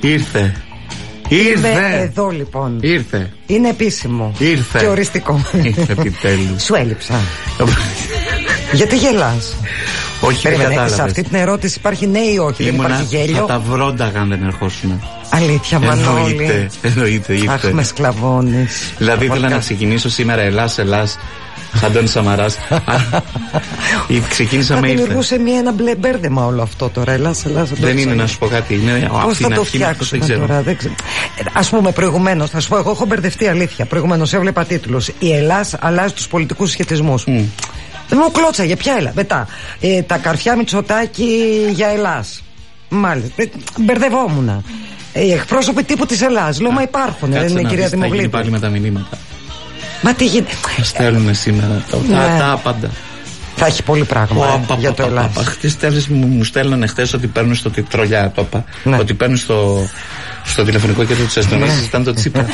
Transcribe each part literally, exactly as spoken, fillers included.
Ήρθε. Ήρθε. Είμαι εδώ λοιπόν. Ήρθε. Είναι επίσημο. Ήρθε. Και οριστικό. Ήρθε επιτέλους. Σου έλειψα. Γιατί γελάς? Όχι, περίμενε, σε αυτή την ερώτηση υπάρχει ναι ή όχι? Ήμουνα, δεν υπάρχει γέλιο? θα τα βρόνταγα αν δεν ερχόσουν. Αλήθεια, Μανώλη. Εννοείται, εννοείται, ήρθε. Αχ, με σκλαβώνεις. Δηλαδή ήθελα να ξεκινήσω σήμερα Ελλάς, Ελλάς, Αντώνης Σαμαράς. Ξεκίνησα με ήρθε. Θα δημιουργούσε μια, ένα μπλε μπέρδεμα όλο αυτό τώρα. Ελλάς, Ελλάς. Δεν είναι, να σου πω κάτι. Είναι πώς θα το φτιάξουμε τώρα? Δεν ξέρω. Ας πούμε προηγουμένως, θα σου πω, εγώ έχω μπερδευτεί, αλήθεια. Προηγουμένως έβλεπα τίτλους. Η Ελλάς αλλάζει τους πολιτικούς συσχετισμούς. Mm. Δεν μου κλώτσαγε, ποια Ελλάς? Μετά, ε, τα καρφιά Μητσοτάκη για Ελλάς. Μάλιστα. Ε, μπερδευόμουν. Οι εκπρόσωποι τύπου της Ελλάς. Λέω, μα υπάρχουν, δεν είναι, κυρία Δημοβλήτη? Θα πάλι με τα μηνύματα. Μα τι γίνεται? Στέλνουμε σήμερα τα, ναι. τα, τα πάντα. Θα έχει πολύ πράγμα oh, ε, πα, για πα, το Ελλάς. Χτες μου, μου στέλνανε χτες ότι παίρνουν στο τρολιά, το είπα. Ναι. Ότι παίρνουν στο, στο τηλεφωνικό κέντρο της αστυνομίας, συζητάνε το Τσίπρα.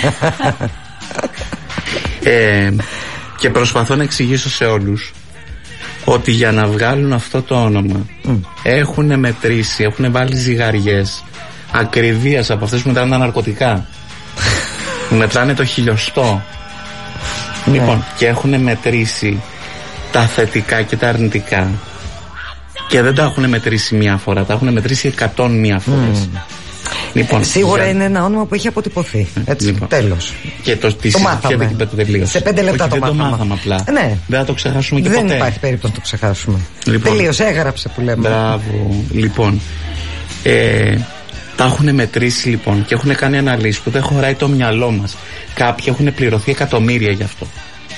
ε, και προσπαθώ να εξηγήσω σε όλους ότι για να βγάλουν αυτό το όνομα mm. έχουν μετρήσει, έχουν βάλει ζυγαριές ακριβίας από αυτές που μετράνε τα ναρκωτικά. Μετράνε το χιλιοστό. Ναι. Λοιπόν, και έχουν μετρήσει τα θετικά και τα αρνητικά. Και δεν τα έχουν μετρήσει μία φορά, τα έχουν μετρήσει εκατόν μία φορές. Mm. Λοιπόν, σίγουρα για... είναι ένα όνομα που έχει αποτυπωθεί. Έτσι, λοιπόν. Τέλος. Και το, το μάθαμε. Σε πέντε λεπτά. Όχι, το δεν μάθαμε. το μάθαμε απλά. Ναι. Δεν θα το ξεχάσουμε και δεν ποτέ. Δεν υπάρχει περίπτωση να το ξεχάσουμε. Λοιπόν, τελείως, έγραψε που λέμε. Μπράβο. Λοιπόν, ε, τα έχουν μετρήσει λοιπόν και έχουν κάνει αναλύσεις που δεν χωράει το μυαλό μας. Κάποιοι έχουν πληρωθεί εκατομμύρια γι' αυτό.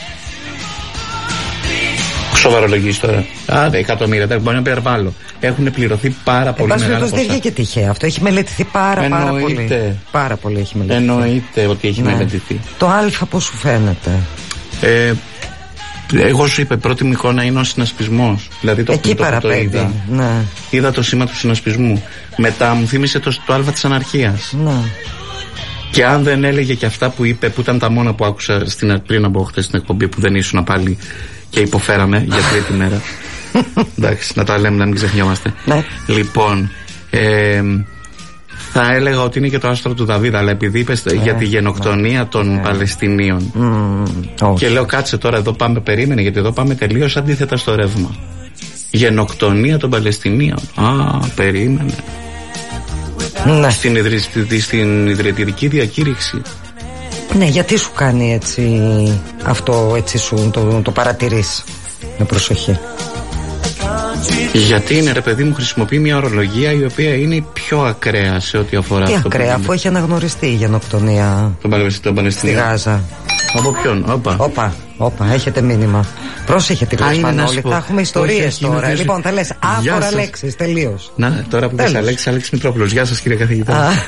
Σοβαρολογείς τώρα. Α, εκατομμύρια, δεν μπορεί να υπερβάλλω. Έχουν πληρωθεί πάρα πολύ μεγάλα ποσά. Δεν βγήκε τυχαία αυτό. Έχει μελετηθεί πάρα, πάρα πολύ. Πάρα πολύ έχει μελετηθεί. Εννοείται ότι έχει ναι. μελετηθεί. Το Α πώς σου φαίνεται? Ε, εγώ σου είπε, πρώτη μου εικόνα είναι ο συνασπισμός. Δηλαδή το, εκεί το, το, το είδα. Ναι. Είδα το σήμα του συνασπισμού. Μετά μου θύμισε το, το Α της αναρχίας. Ναι. Και αν δεν έλεγε και αυτά που είπε, που ήταν τα μόνα που άκουσα στην, πριν από χτες στην εκπομπή, που δεν ήσουν πάλι και υποφέραμε για τρίτη μέρα. Εντάξει, να τα λέμε, να μην ξεχνιόμαστε. Ναι. Λοιπόν, ε, θα έλεγα ότι είναι και το άστρο του Δαβίδ, αλλά επειδή είπες ναι, για τη γενοκτονία ναι, των ναι. Παλαιστινίων. Mm, και λέω, κάτσε τώρα, εδώ πάμε, περίμενε, γιατί εδώ πάμε τελείως αντίθετα στο ρεύμα. Γενοκτονία των Παλαιστινίων. Α, περίμενε. Ναι. Στην, ιδρυ, στην ιδρυτική διακήρυξη. Ναι, γιατί σου κάνει έτσι αυτό, έτσι σου το, το παρατηρείς με προσοχή? Γιατί είναι, ρε παιδί μου, χρησιμοποιεί μια ορολογία η οποία είναι η πιο ακραία σε ό,τι αφορά. Τι αυτό ακραία, αφού έχει αναγνωριστεί η γενοκτονία τον Παλαιστινίων στη Γάζα. Από ποιον? Όπα. Όπα, όπα, έχετε μήνυμα. Πρόσεχε τη γλώσσα, Μανώλη. Θα έχουμε ιστορίες τώρα. Είναι, λοιπόν, θα λες άφορα λέξεις, τελείως. Να, τώρα που πες Αλέξη, Αλέξη Μητρόπουλος. Γεια σας, κύριε καθηγητά.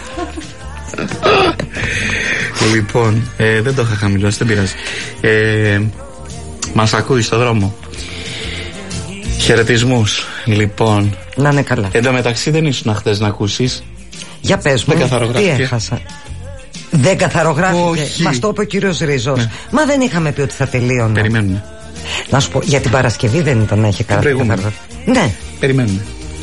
Λοιπόν, ε, δεν το είχα χαμηλώσει, δεν πειράζει. Ε, μας ακούει στο δρόμο. Χαιρετισμούς, λοιπόν. Να είναι καλά. Εν τω μεταξύ δεν ήσουν χτες να ακούσεις? Για πες μου, τι έχασα? Δεν καθαρογράφηκε. Μας το είπε ο κύριος Ρίζος. Ναι. Μα δεν είχαμε πει ότι θα τελείωνε. Περιμένουμε. Να σου πω, για την Παρασκευή δεν ήταν να έχει καθαρογράφει? Ναι. Περιμένουμε.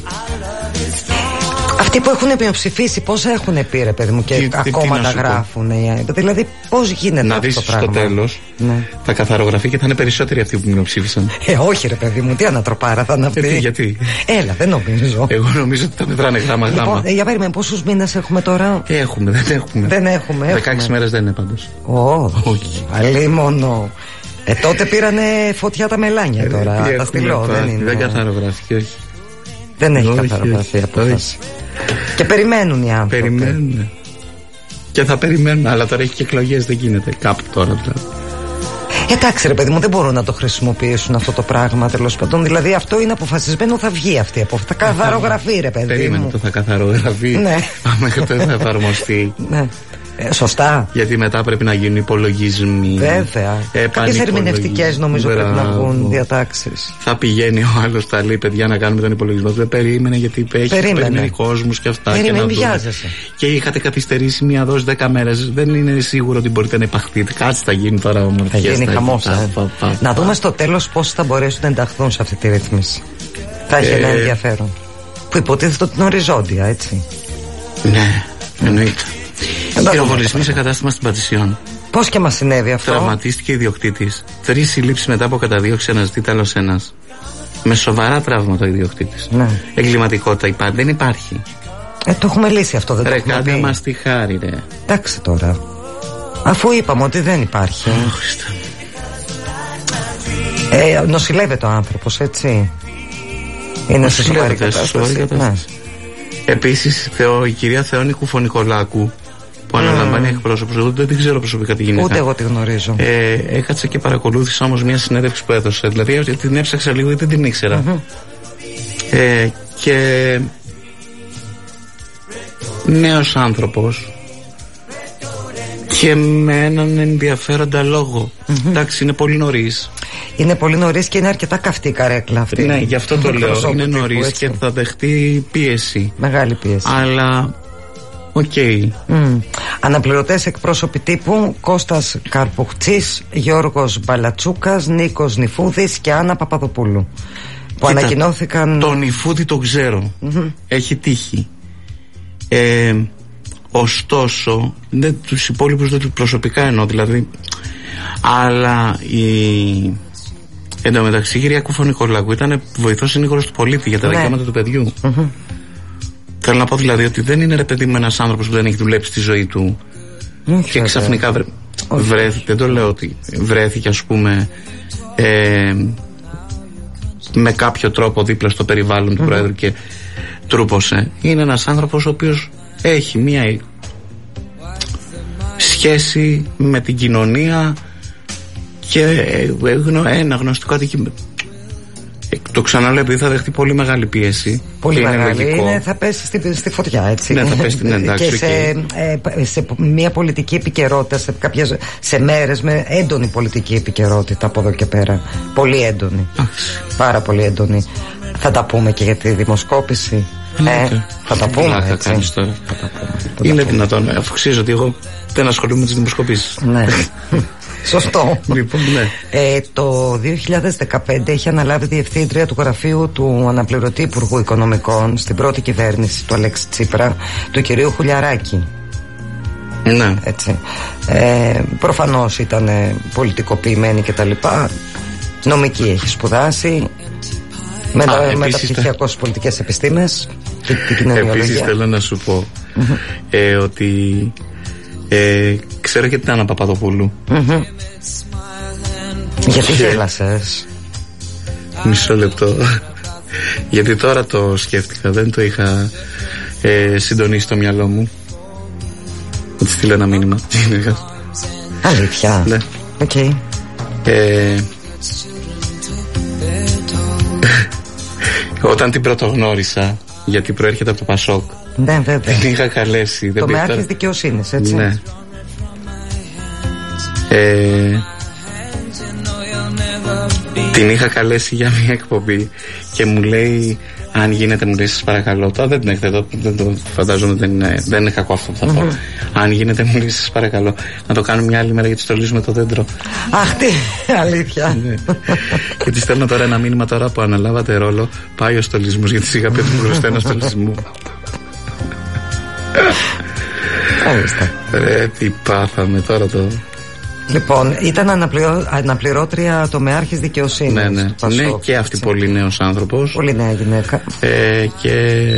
Αυτοί που έχουν μειοψηφίσει, πώς έχουν πει, ρε παιδί μου, και τι, ακόμα τι, τι τα γράφουν. Δηλαδή, πώς γίνεται να αυτό δεις το πράγμα? Στο τέλος ναι. θα καθαρογραφεί και θα είναι περισσότεροι αυτοί που μειοψήφισαν. Ε, όχι, ρε παιδί μου, τι ανατροπάρα θα είναι αυτή. Γιατί, γιατί. Έλα, δεν νομίζω. Εγώ νομίζω ότι τα μετράνε γράμμα-γράμμα. Λοιπόν, για περίμενε, πόσους μήνες έχουμε τώρα? Ε, έχουμε, δεν έχουμε. Δεν έχουμε. δεκαέξι μέρες δεν είναι πάντως. Oh, όχι. Αλίμονο. Ε, τότε πήρανε φωτιά τα μελάνια τώρα. Ε, τα στυλώ, δεν είναι. Δεν καθαρογράφηκε, όχι. Δεν έχει καθαρογραφεί απόφαση. Και περιμένουν οι άνθρωποι. Περιμένουν. Και θα περιμένουν, αλλά τώρα έχει και εκλογές, δεν γίνεται κάπου τώρα δηλαδή. Εντάξει, ρε παιδί μου, δεν μπορούν να το χρησιμοποιήσουν αυτό το πράγμα, τέλος πάντων. Δηλαδή αυτό είναι αποφασισμένο, θα βγει αυτή η απόφαση. Θα καθαρογραφεί, ρε παιδί. Περίμενε, το θα καθαρογραφεί. Ναι. Μέχρι το θα εφαρμοστεί. Ναι. Ε, σωστά. Γιατί μετά πρέπει να γίνουν υπολογισμοί. Βέβαια. Κάποιες ερμηνευτικές νομίζω πρέπει να βγουν διατάξεις. Θα πηγαίνει ο άλλος, θα λέει, παιδιά, να κάνουμε τον υπολογισμό. Δεν περίμενε, γιατί έχει περιμένει κόσμος και αυτά. Περίμενε, βιάζεσαι. Και είχατε καθυστερήσει μία δόση δέκα μέρες. Δεν είναι σίγουρο ότι μπορείτε να υπαχθείτε. Κάτσε, θα γίνει τώρα ομορφιές. Θα γίνει χαμός. Να δούμε στο τέλος πώς θα μπορέσουν να ενταχθούν σε αυτή τη ρύθμιση. Θα έχει ένα ενδιαφέρον. Που υποτίθεται ότι είναι οριζόντια, έτσι. Ναι. Εννοείται. Πυροβολισμοί σε κατάστημα στην Πατησιών. Πώς και μας συνέβη αυτό? Τραυματίστηκε ιδιοκτήτης. Τρεις συλλήψεις μετά από καταδίωξη, αναζητείται άλλος ένας. Με σοβαρά τραύματα ο ιδιοκτήτης. Ναι. Εγκληματικότητα υπάρχει, δεν υπάρχει. Ε, το έχουμε λύσει αυτό, δεν ρε, το έχουμε κάντε δει. μας τη χάρη, ρε. Εντάξει τώρα. Αφού είπαμε ότι δεν υπάρχει. Oh, ε, νοσηλεύεται ο άνθρωπος, έτσι. Είναι σε σοβαρή κατάσταση. Ναι. Επίσης Θεό, η κυρία Θεόνη Κουφονικολάκου, που mm. αναλαμβάνει εκπρόσωπος, εγώ δεν την ξέρω προσωπικά τη γυναίκα. Ούτε εγώ τη γνωρίζω. Ε, έκατσα και παρακολούθησα όμως μια συνέντευξη που έδωσε. Δηλαδή την έψαξα λίγο γιατί δεν την ήξερα. Mm-hmm. Ε, και νέος άνθρωπος και με έναν ενδιαφέροντα λόγο. Mm-hmm. Εντάξει, είναι πολύ νωρίς. Είναι πολύ νωρίς και είναι αρκετά καυτή η καρέκλα αυτή. Ναι, γι' αυτό το λέω. Είναι νωρίς και θα δεχτεί πίεση. Μεγάλη πίεση. Αλλά οκ. Okay. Mm. Αναπληρωτές εκπρόσωποι τύπου: Κώστας Καρπουχτσής, Γιώργος Μπαλατσούκας, Νίκος Νιφούδης και Άννα Παπαδοπούλου. Που Κοίτα, ανακοινώθηκαν. Τον Νιφούδη τον ξέρω. Mm-hmm. Έχει τύχει. Ε, ωστόσο, δεν, τους υπόλοιπους δεν τους προσωπικά εννοώ, δηλαδή. Αλλά η. Εν τω μεταξύ, η κυρία Κουφονικολάκου ήταν βοηθός συνήγορος του πολίτη για τα ναι. δικαιώματα του παιδιού. Mm-hmm. Θέλω να πω δηλαδή ότι δεν είναι ρε παιδί με ένας άνθρωπος που δεν έχει δουλέψει τη ζωή του mm-hmm. και ξαφνικά βρε... okay. βρέθηκε. Δεν το λέω ότι βρέθηκε, ας πούμε, ε, με κάποιο τρόπο δίπλα στο περιβάλλον του mm-hmm. Πρόεδρου και τρούπωσε. Είναι ένας άνθρωπος ο οποίος έχει μία σχέση με την κοινωνία και ένα γνωστικό αντικείμενο. Το ξαναλέω επειδή θα δεχτεί πολύ μεγάλη πίεση. Πολύ και μεγάλη. Είναι είναι, θα πέσει στη, στη φωτιά, έτσι. Ναι, θα πέσει στην εντάξει. Και σε, ε, σε μια πολιτική επικαιρότητα, σε, κάποιες, σε μέρες με έντονη πολιτική επικαιρότητα από εδώ και πέρα. Πολύ έντονη. Πάρα πολύ έντονη. Θα τα πούμε και για τη δημοσκόπηση. Ε, ε, θα τα πούμε. Θα κάνεις τώρα. Θα τα πούμε. Θα είναι τα δυνατόν, αφού ξέρεις ότι εγώ δεν ασχολούμαι με τις δημοσκοπήσεις. Ναι. Σωστό. Λοιπόν, ναι. ε, το δύο χιλιάδες δεκαπέντε είχε αναλάβει διευθύντρια του γραφείου του αναπληρωτή Υπουργού Οικονομικών στην πρώτη κυβέρνηση του Αλέξη Τσίπρα, του κυρίου Χουλιαράκη. Ναι. Έτσι. Ε, προφανώς ήταν πολιτικοποιημένη και τα λοιπά. Νομική έχει σπουδάσει. Μετα, μεταπτυχιακό στις πολιτικές επιστήμες και την κοινωνιολογία. Επίσης θέλω να σου πω ε, ότι ε, ξέρω και την Άννα Παπαδοπούλου. Mm-hmm. Γιατί γέλασες? Μισό λεπτό. Γιατί τώρα το σκέφτηκα, δεν το είχα ε, συντονίσει στο μυαλό μου. Θα τη στείλω ένα μήνυμα. Αλήθεια? Ναι. Οκ. Okay. ε, Όταν την πρωτογνώρισα, γιατί προέρχεται από το Πασόκ, ναι, βέβαια. την είχα καλέσει. Το με άρχης δικαιοσύνης, έτσι. Ναι. Ε, την είχα καλέσει για μια εκπομπή και μου λέει, αν γίνεται, μου λέει, σας παρακαλώ. Τώρα δεν την έχετε εδώ, δεν το φαντάζομαι, δεν είναι, δεν είναι κακό αυτό που θα πω. Mm-hmm. Αν γίνεται, μου λέει, σας παρακαλώ, να το κάνουμε μια άλλη μέρα γιατί στολίζουμε το δέντρο. Αχ, τι αλήθεια. Ναι. Και τη στέλνω τώρα ένα μήνυμα τώρα που αναλάβατε ρόλο. Πάει ο στολισμός, γιατί σιγά πει ότι μου χρωστά ένα στολισμό. Ρε, τι πάθαμε τώρα το. Λοιπόν, ήταν αναπληρώ, αναπληρώτρια τομεάρχης δικαιοσύνης. Ναι, ναι. Ναι, και αυτή πολύ νέος άνθρωπος. Πολύ νέα γυναίκα. Ε, και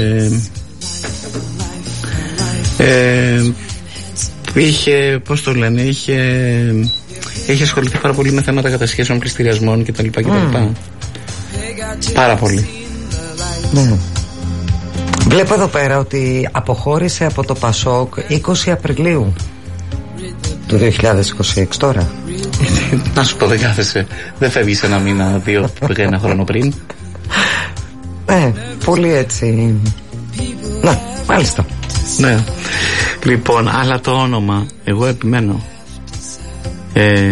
ε, είχε, πώς το λένε, είχε, είχε ασχοληθεί πάρα πολύ με θέματα κατασχέσεων, πληστηριασμών κτλ. κτλ. Mm. Πάρα πολύ. Ναι. Βλέπω εδώ πέρα ότι αποχώρησε από το Πασόκ είκοσι Απριλίου του δύο χιλιάδες είκοσι έξι τώρα. Να σου πω, δεν κάθεσαι. Δεν φεύγεις ένα μήνα, δύο, ένα χρόνο πριν. Ναι, πολύ έτσι. Ναι, μάλιστα. Ναι. Λοιπόν, αλλά το όνομα, εγώ επιμένω. Ε,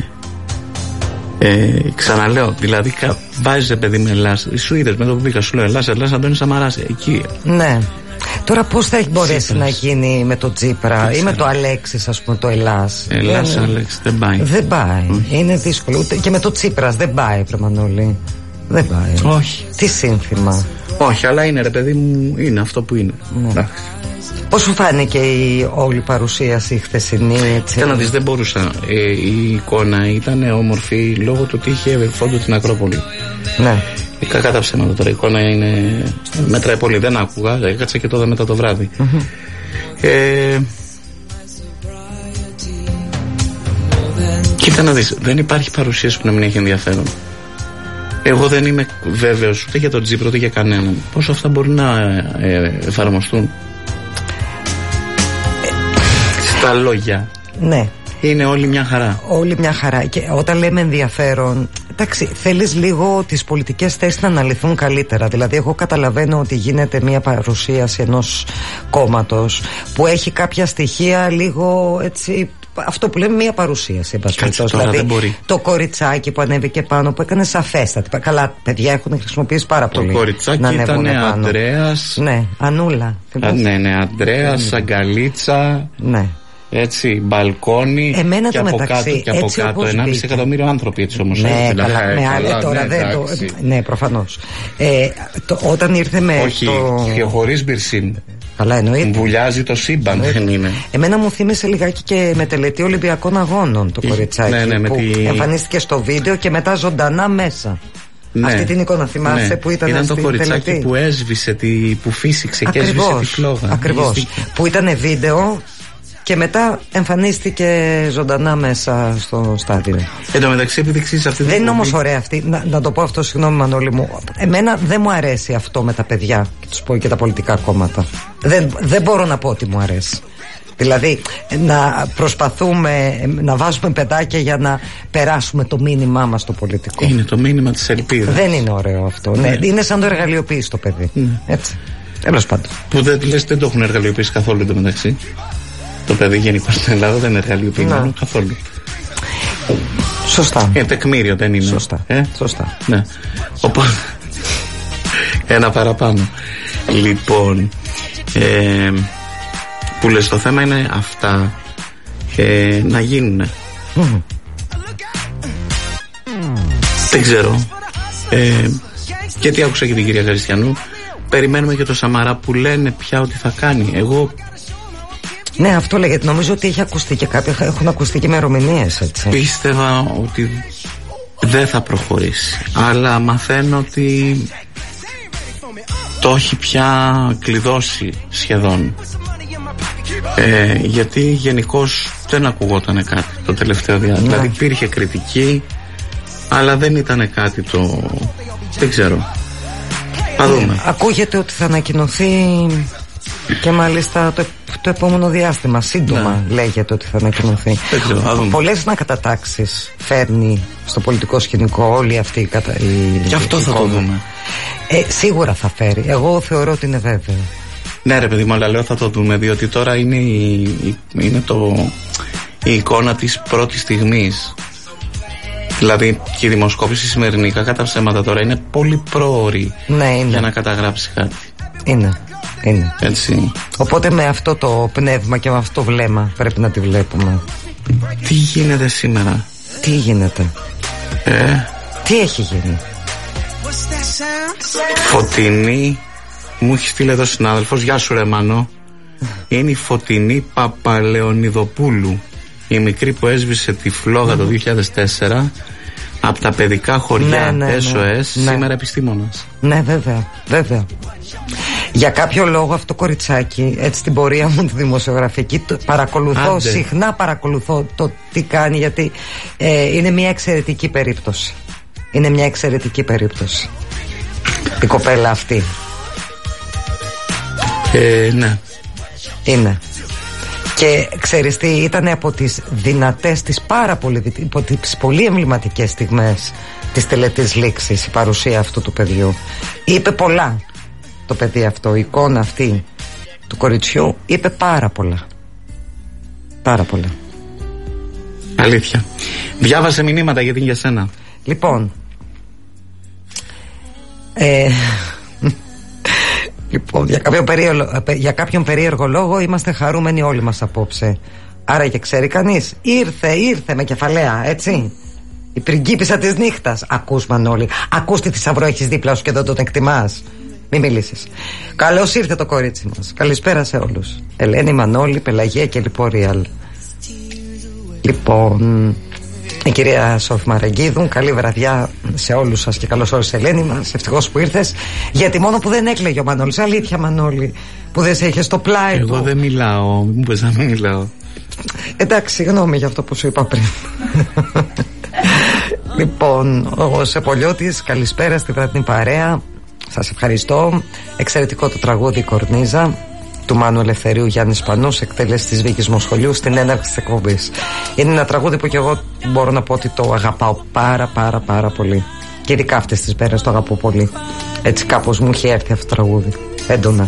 ε, ξαναλέω, δηλαδή βάζεις παιδί με Ελλάς. Σου είδες με το που μπήκα, σου λέω Ελλάς, Ελλάς, Αντώνης Σαμαράς. Εκεί. Ναι. Τώρα πώς θα έχει μπορέσει Τσίπρας να γίνει με το Τσίπρα ή με το Αλέξης, ας πούμε, το Ελλάς? Ελλάς, δεν... Αλέξη, δεν πάει. Δεν πάει. Mm. Είναι δύσκολο. Ούτε και με το Τσίπρας δεν πάει, Πρεμανόλη. Δεν πάει. Όχι. Τι σύνθημα. Όχι, αλλά είναι ρε παιδί μου, είναι αυτό που είναι. Ναι. Πώς σου φάνηκε η όλη παρουσίαση η χθεσινή, έτσι? Θέλω να δεις, δεν μπορούσα. Ε, η εικόνα ήταν όμορφη λόγω του ότι είχε φόντο την Ακρόπολη. Ναι. Ε, κακά τα ψέματα τώρα. Η εικόνα είναι. Μέτραε πολύ. Δεν άκουγα. Έκατσα και τώρα μετά το βράδυ. Mm-hmm. Ε, κοίτα να δεις, δεν υπάρχει παρουσίαση που να μην έχει ενδιαφέρον. Εγώ δεν είμαι βέβαιος ούτε για τον Τσίπρα ούτε για κανέναν πόσο αυτά μπορεί να ε, εφαρμοστούν. Στα λόγια. Ναι. Είναι όλη μια χαρά. Όλη μια χαρά. Και όταν λέμε ενδιαφέρον, εντάξει, θέλεις λίγο τις πολιτικές θέσεις να αναλυθούν καλύτερα. Δηλαδή, εγώ καταλαβαίνω ότι γίνεται μια παρουσίαση ενός κόμματος που έχει κάποια στοιχεία λίγο έτσι. Αυτό που λέμε μια παρουσίαση. Κάτσε τώρα, δηλαδή, δεν μπορεί. Το κοριτσάκι που ανέβηκε πάνω, που έκανε σαφέστατη. Καλά, παιδιά έχουν χρησιμοποιήσει πάρα το πολύ. Το κοριτσάκι ήταν Ανδρέας. Ναι, Ανούλα. Α, ναι, ναι, Ανδρέας, Αγκαλίτσα. Ναι. Έτσι, μπαλκόνι. Εμένα και το από μεταξύ, κάτω και από κάτω. ενάμιση εκατομμύριο άνθρωποι έτσι όμως. Ναι, έτσι, καλά, δηλαδή, με καλά, άλλα τώρα ναι, δεν το. Ναι, προφανώς. Ε, το, όταν ήρθε με. Όχι, το... και χωρίς μπυρσίν. Καλά, εννοείται. Βουλιάζει το σύμπαν, δεν είναι. Εμένα μου θύμισε λιγάκι και με τελετή Ολυμπιακών Αγώνων το κοριτσάκι. Ναι, ναι, που τη... εμφανίστηκε στο βίντεο και μετά ζωντανά μέσα. Ναι, αυτή την εικόνα θυμάσαι, ναι, που ήταν, ήταν στην το κοριτσάκι τελετή που έσβησε, τη, που φύσηξε. Ακριβώς, και έσβησε τη φλόγα. Ακριβώς. Που ήταν βίντεο και μετά εμφανίστηκε ζωντανά μέσα στο στάδιο. Εν τω μεταξύ, επειδή ξέρεις αυτή. Δεν είναι όμως ωραία αυτή. Να, να το πω αυτό, συγγνώμη Μανώλη μου. Εμένα δεν μου αρέσει αυτό με τα παιδιά και τους πω και τα πολιτικά κόμματα. Δεν, δεν μπορώ να πω ότι μου αρέσει. Δηλαδή να προσπαθούμε να βάζουμε παιδάκια για να περάσουμε το μήνυμά μας στο πολιτικό. Είναι το μήνυμα της ελπίδας. Δεν είναι ωραίο αυτό. Ναι. Ναι, είναι σαν το εργαλειοποιήσει το παιδί. Ναι. Έτσι. Τέλος πάντων. Που δεν, λες, δεν το έχουν εργαλειοποιήσει καθόλου το μεταξύ. Το παιδί γενικώς στην Ελλάδα δεν είναι εργαλειοποιημένο ναι. καθόλου. Σωστά. Είναι τεκμήριο, δεν είναι. Σωστά. Ε? Σωστά. Ναι. Οπότε. Ένα παραπάνω. Λοιπόν. Ε, που λες, το θέμα είναι αυτά ε, να γίνουν. Mm. Δεν ξέρω. Ε, και τι άκουσα και την κυρία Χριστιανού. Περιμένουμε και το Σαμαρά που λένε πια ότι θα κάνει. Εγώ. Ναι, αυτό λέγεται. Νομίζω ότι έχει ακουστεί και κάποια έχουν ακουστεί και ημερομηνίες, έτσι. Πίστευα ότι δεν θα προχωρήσει. Αλλά μαθαίνω ότι το έχει πια κλειδώσει σχεδόν. Ε, γιατί γενικώς δεν ακουγόταν κάτι το τελευταίο διάστημα. Ναι. Δηλαδή υπήρχε κριτική, αλλά δεν ήταν κάτι το. Δεν ξέρω. Θα δούμε. Ε, ακούγεται ότι θα ανακοινωθεί και μάλιστα το, το επόμενο διάστημα. Σύντομα ναι. λέγεται ότι θα ανακοινωθεί. Πολλές ανακατατάξεις φέρνει στο πολιτικό σκηνικό όλη αυτή η κατάσταση. Και αυτό θα το δούμε. Ε, σίγουρα θα φέρει. Εγώ θεωρώ ότι είναι βέβαιο. Ναι ρε παιδί μου, αλλά λέω θα το δούμε, διότι τώρα είναι, η, είναι το, η εικόνα της πρώτης στιγμής. Δηλαδή και η δημοσκόπηση σημερινή, κακά τα ψέματα τώρα, είναι πολύ πρόωρη ναι, είναι. για να καταγράψει κάτι. Είναι, είναι. Έτσι. Οπότε με αυτό το πνεύμα και με αυτό το βλέμμα πρέπει να τη βλέπουμε. Τι γίνεται σήμερα? Τι γίνεται? Ε. Τι έχει γίνει? Φωτεινή. Μου έχει στείλει εδώ συνάδελφος. Γεια σου ρε Μανώ. Είναι η Φωτεινή Παπαλεωνιδοπούλου, η μικρή που έσβησε τη φλόγα mm. το δύο χιλιάδες τέσσερα από τα παιδικά χωριά ναι, ναι, ες ο ες ναι. Σήμερα επιστήμονας. Ναι βέβαια, βέβαια. Για κάποιο λόγο αυτό το κοριτσάκι, έτσι την πορεία μου τη δημοσιογραφική, το παρακολουθώ, Άντε. συχνά παρακολουθώ το τι κάνει, γιατί ε, είναι μια εξαιρετική περίπτωση. Είναι μια εξαιρετική περίπτωση η κοπέλα αυτή. Ε, ναι. Είναι. Και ξέρεις τι, ήταν από τις δυνατές, τις πάρα πολύ, από τις πολύ εμβληματικές στιγμές της τελετής λήξης η παρουσία αυτού του παιδιού. Είπε πολλά το παιδί αυτό, η εικόνα αυτή του κοριτσιού είπε πάρα πολλά. Πάρα πολλά. Αλήθεια. Διάβασε μηνύματα γιατί είναι για σένα. Λοιπόν ε, Λοιπόν, για κάποιον, περίεργο, για κάποιον περίεργο λόγο είμαστε χαρούμενοι όλοι μας απόψε. Άρα και ξέρει κανείς, ήρθε, ήρθε με κεφαλαία, έτσι. Η πριγκίπισσα της νύχτας. Ακούς Μανώλη, ακούς τι θησαυρό έχεις δίπλα σου και δεν τον εκτιμάς. Μη μιλήσεις. Καλώς ήρθε το κορίτσι μας. Καλησπέρα σε όλους. Ελένη, Μανώλη, Πελαγία και λοιπόν Ριάλ. Λοιπόν, η κυρία Σόφη Μαραγκίδου, καλή βραδιά σε όλους σας και καλώς όρισες Ελένη μας. Ευτυχώς που ήρθες. Γιατί μόνο που δεν έκλαιγε ο Μανώλης. Αλήθεια, Μανώλη, που δεν σε είχε στο πλάι Εγώ του. Εγώ δεν μιλάω. Μου πες να μην μιλάω. Εντάξει, συγγνώμη για αυτό που σου είπα πριν. Λοιπόν, ο Σεπολιώτης, καλησπέρα στη βραδινή παρέα. Σας ευχαριστώ. Εξαιρετικό το τραγούδι Κορνίζα του Μάνου Ελευθερίου Γιάννη Σπανούς, εκτέλεση της Βίκης Μοσχολιού στην έναρξη της εκπομπής. Είναι ένα τραγούδι που και εγώ μπορώ να πω ότι το αγαπάω πάρα πάρα πάρα πολύ. Και ειδικά αυτές τις μέρες το αγαπώ πολύ. Έτσι κάπως μου είχε έρθει αυτό το τραγούδι έντονα.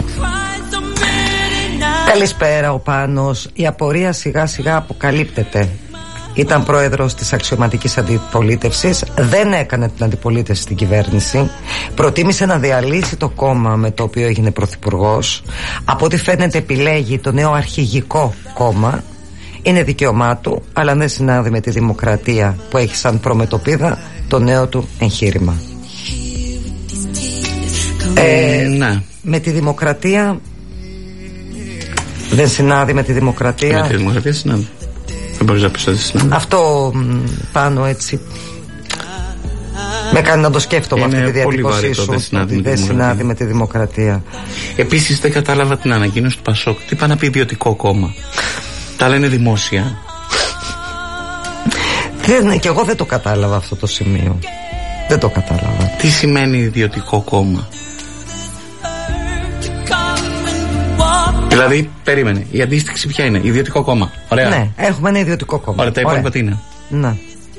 Καλησπέρα ο Πάνος. Η απορία σιγά σιγά αποκαλύπτεται. Ήταν πρόεδρος της αξιωματικής αντιπολίτευσης, δεν έκανε την αντιπολίτευση στην κυβέρνηση, προτίμησε να διαλύσει το κόμμα με το οποίο έγινε πρωθυπουργός. Από ό,τι φαίνεται επιλέγει το νέο αρχηγικό κόμμα. Είναι δικαίωμά του, αλλά δεν συνάδει με τη δημοκρατία που έχει σαν προμετωπίδα το νέο του εγχείρημα. Ε, ναι. Με τη δημοκρατία δεν συνάδει με τη δημοκρατία. Με τη δημοκρατία συνάδει. Δεν μπορείς να πεις ότι συνάδει. Αυτό πάνω έτσι με κάνει να το σκέφτομαι αυτή τη διατύπωσή σου, ότι δεν συνάδει με τη δημοκρατία. Επίσης δεν κατάλαβα την ανακοίνωση του Πασόκ. Τι πάει να πει ιδιωτικό κόμμα? Τα λένε δημόσια. Δεν, και εγώ δεν το κατάλαβα αυτό το σημείο. Δεν το κατάλαβα. Τι σημαίνει ιδιωτικό κόμμα? Δηλαδή, περίμενε, η αντίστοιξη ποια είναι? Ιδιωτικό κόμμα. Ωραία. Ναι, έχουμε ένα ιδιωτικό κόμμα. Ωραία, τα υπόλοιπα τι είναι? Ναι.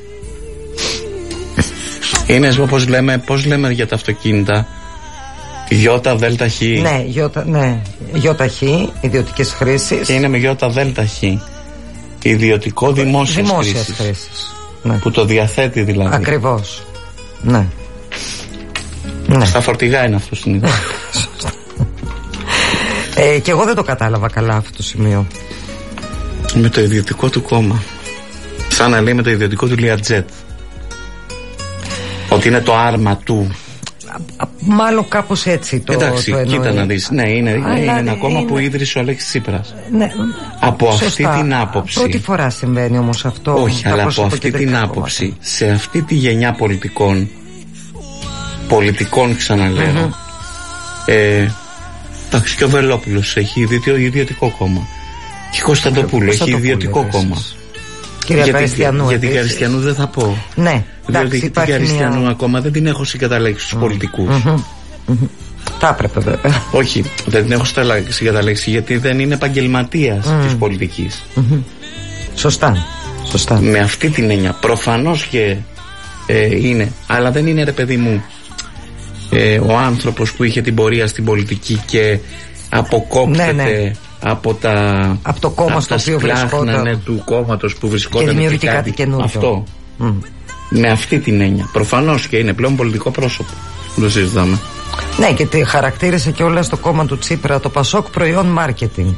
Είναι όπως λέμε, πώς λέμε για τα αυτοκίνητα? Ιώτα δέλτα χ. Ναι, ιώτα, ναι. Ιώτα χ, ιδιωτικής χρήσης. Και είναι με ιώτα δέλτα χ. Ιδιωτικό δημόσιας, δημόσιας χρήσης. χρήσης. Ναι. Που το διαθέτει δηλαδή. Ακριβώς. Ναι. Ναι. Στα φορτηγά είναι αυτό στην ιδέα. Ε, και εγώ δεν το κατάλαβα καλά αυτό το σημείο. Με το ιδιωτικό του κόμμα. Σαν να λέει με το ιδιωτικό του Learjet. Ότι είναι το άρμα του. Α, μάλλον κάπως έτσι το, εντάξει, το εννοεί. κοίτα να δεις. Ναι, είναι, είναι, είναι ένα κόμμα είναι... που ίδρυσε ο Αλέξης Τσίπρας. Ναι, από σωστά. αυτή την άποψη. Πρώτη φορά συμβαίνει όμως αυτό. Όχι, αλλά από αυτή την άποψη, κόμματα. Σε αυτή τη γενιά πολιτικών, πολιτικών ξαναλέω, mm-hmm. ε, εντάξει, και ο Βελόπουλος έχει ιδιωτικό κόμμα. Και η Κωνσταντοπούλου έχει ιδιωτικό κόμμα. Κυρία για, Καριστιανού, για την Καριστιανού δεν θα πω. Ναι, διότι την Καριστιανού μια... ακόμα δεν την έχω συγκαταλέξει στους mm. πολιτικούς. Mm-hmm. Mm-hmm. Θα έπρεπε βέβαια. Όχι, δεν την έχω συγκαταλέξει γιατί δεν είναι επαγγελματίας mm. της πολιτικής. Mm-hmm. Σωστά. Σωστά. Με αυτή την έννοια. Προφανώς και ε, είναι, αλλά δεν είναι, ρε παιδί μου, ε, ο άνθρωπος που είχε την πορεία στην πολιτική και αποκόπτεται. Ναι, ναι. Από τα, από το κόμμα στο οποίο βρισκόταν, του κόμματος που βρισκόταν, και δημιουργεί κάτι, κάτι καινούργιο. Αυτό. Mm. Με αυτή την έννοια. Προφανώς και είναι πλέον πολιτικό πρόσωπο. Δεν το συζητάμε. Ναι, και χαρακτήρισε και όλα στο κόμμα του Τσίπρα το Πασόκ προϊόν μάρκετινγκ.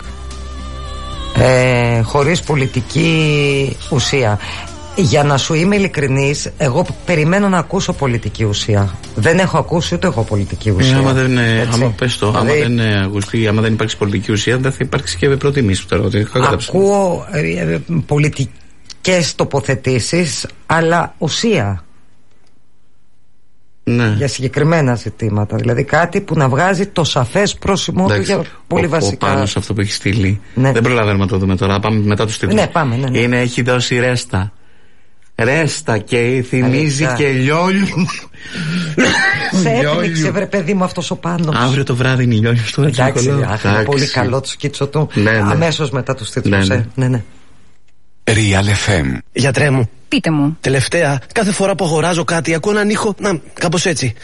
Ε, χωρίς πολιτική ουσία. Για να σου είμαι ειλικρινής, εγώ περιμένω να ακούσω πολιτική ουσία. Δεν έχω ακούσει ούτε εγώ πολιτική ουσία. Ε, άμα δεν, άμα πες το, δηλαδή, άμα, δεν, αγουστεί, άμα δεν υπάρξει πολιτική ουσία, δεν θα υπάρξει και προτιμήσεις. Ακούω ε, ε, πολιτικές τοποθετήσεις, αλλά ουσία. Ναι. Για συγκεκριμένα ζητήματα. Δηλαδή κάτι που να βγάζει το σαφές πρόσημο του για πολύ ο, βασικά. Ο Πάνος αυτό που έχει στείλει. Ναι. Δεν προλαβαίνουμε να το δούμε τώρα. Πάμε μετά τους τίτλους. Ναι, πάμε, ναι, ναι. Είναι, έχει δώσει ρέστα. Ρέστα και θυμίζει Αλήθεια. Και λιόλιου. Σε έπνιξε βρε παιδί μου αυτός ο Πάνος. Αύριο το βράδυ είναι λιόλιου στο Εντάξει, είναι πολύ καλό το σκίτσο του. Ναι, ναι. Αμέσως μετά τους τίτλους. Ναι, ναι. Ε. ναι, ναι. Real εφ εμ. Γιατρέ μου. Πείτε μου. Τελευταία, κάθε φορά που αγοράζω κάτι, ακούω έναν ήχο, να, κάπως έτσι.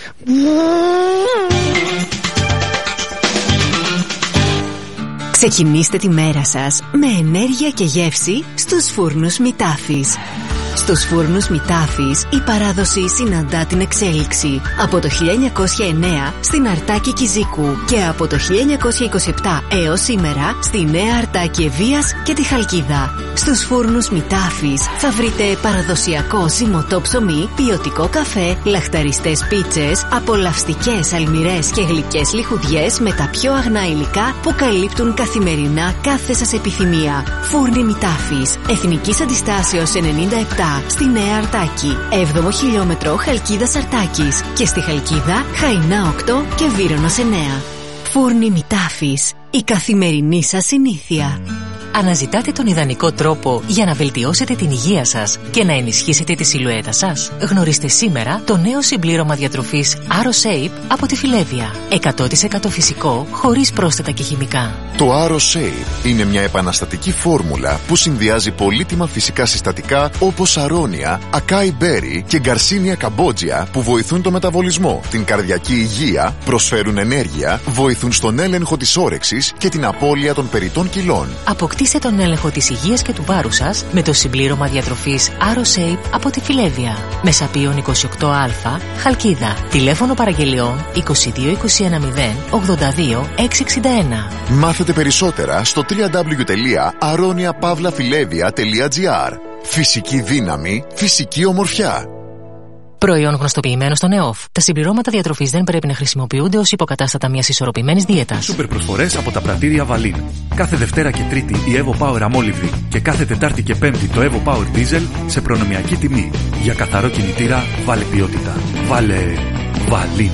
Ξεκινήστε τη μέρα σας με ενέργεια και γεύση στους φούρνους Μητάφης. Στους φούρνους Μητάφης η παράδοση συναντά την εξέλιξη. Από το χίλια εννιακόσια εννέα στην Αρτάκη Κιζίκου και από το χίλια εννιακόσια είκοσι επτά έως σήμερα στη Νέα Αρτάκη Ευβοίας και τη Χαλκίδα. Στους φούρνους Μητάφης θα βρείτε παραδοσιακό ζυμωτό ψωμί, ποιοτικό καφέ, λαχταριστές πίτσες, απολαυστικές αλμυρές και γλυκές λιχουδιές με τα πιο αγνά υλικά που καλύπτουν καθημερινά κάθε σας επιθυμία. Φούρνοι Μητάφης, Εθνικής Αντιστάσεως ενενήντα επτά στη Νέα Αρτάκη, έβδομο χιλιόμετρο Χαλκίδας Αρτάκης και στη Χαλκίδα Χαϊνά οκτώ και Βύρωνος εννέα. Φούρνοι Μητάφης, η καθημερινή σας συνήθεια. Αναζητάτε τον ιδανικό τρόπο για να βελτιώσετε την υγεία σας και να ενισχύσετε τη σιλουέτα σας? Γνωρίστε σήμερα το νέο συμπλήρωμα διατροφής AroShape από τη Φιλέβια. εκατό τοις εκατό φυσικό, χωρίς πρόσθετα και χημικά. Το AroShape είναι μια επαναστατική φόρμουλα που συνδυάζει πολύτιμα φυσικά συστατικά όπως αρώνια, ακάι μπέρι και γκαρσίνια καμπότζια που βοηθούν το μεταβολισμό, την καρδιακή υγεία, προσφέρουν ενέργεια, βοηθούν στον έλεγχο της όρεξης και την απώλεια των περιττών κιλών. Αποκτήστε τον έλεγχο της υγείας και του βάρους σας με το συμπλήρωμα διατροφής AroShape από τη Φιλέβια. Μεσαπίων είκοσι οκτώ α, Χαλκίδα. Τηλέφωνο παραγγελιών είκοσι δύο είκοσι ένα μηδέν ογδόντα δύο εξακόσια εξήντα ένα. Μάθετε περισσότερα στο double-u double-u double-u τελεία aronia pavla filevia τελεία gr. Φυσική δύναμη, φυσική ομορφιά. Προϊόν γνωστοποιημένο στον ΕΟΦ. Τα συμπληρώματα διατροφής δεν πρέπει να χρησιμοποιούνται ως υποκατάστατα μιας ισορροπημένης δίαιτας. Σούπερ προσφορές από τα πρατήρια Βαλίν. Κάθε Δευτέρα και Τρίτη η Evo Power αμόλυβδη και κάθε Τετάρτη και Πέμπτη το Evo Power Diesel σε προνομιακή τιμή. Για καθαρό κινητήρα, βάλε ποιότητα. Βάλε Βαλίν.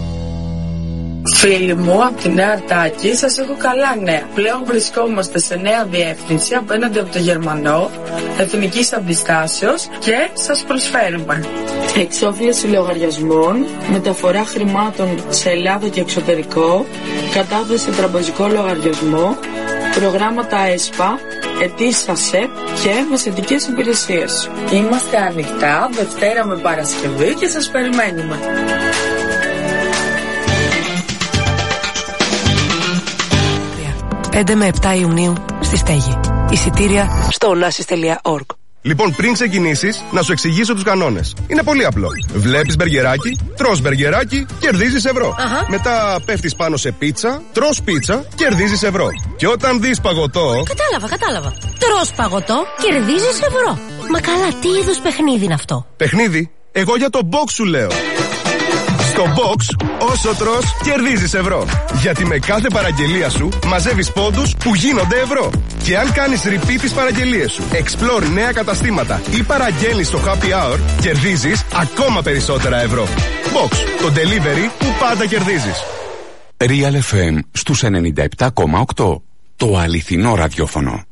Φίλοι μου από τη Νέα Αρτάκη, σας έχω καλά νέα. Πλέον βρισκόμαστε σε νέα διεύθυνση απέναντι από το Γερμανό, Εθνικής Αντιστάσεως και σας προσφέρουμε εξόφληση λογαριασμών, μεταφορά χρημάτων σε Ελλάδα και εξωτερικό, κατάθεση τραπεζικό λογαριασμό, προγράμματα ΕΣΠΑ, αιτήσεις ΑΣΕΠ και μεσαιτικές υπηρεσίες. Είμαστε ανοιχτά Δευτέρα με Παρασκευή και σας περιμένουμε. πέντε με επτά Ιουνίου στη Στέγη. Εισιτήρια στο onassis τελεία org. Λοιπόν, πριν ξεκινήσεις, να σου εξηγήσω τους κανόνες. Είναι πολύ απλό. Βλέπεις μπεργκεράκι, τρως μπεργκεράκι, κερδίζεις ευρώ. Αχα. Μετά πέφτεις πάνω σε πίτσα, τρως πίτσα, κερδίζεις ευρώ. Και όταν δεις παγωτό. Κατάλαβα, κατάλαβα. Τρως παγωτό, κερδίζεις ευρώ. Μα καλά, τι είδους παιχνίδι είναι αυτό? Παιχνίδι? Εγώ για το box σου λέω. Στο box, όσο τρως, κερδίζεις ευρώ. Γιατί με κάθε παραγγελία σου μαζεύεις πόντους που γίνονται ευρώ. Και αν κάνεις repeat τις παραγγελίες σου, explore νέα καταστήματα ή παραγγέλνεις στο happy hour, κερδίζεις ακόμα περισσότερα ευρώ. Box, το delivery που πάντα κερδίζεις. Real εφ εμ στους ενενήντα επτά κόμμα οκτώ. Το αληθινό ραδιόφωνο.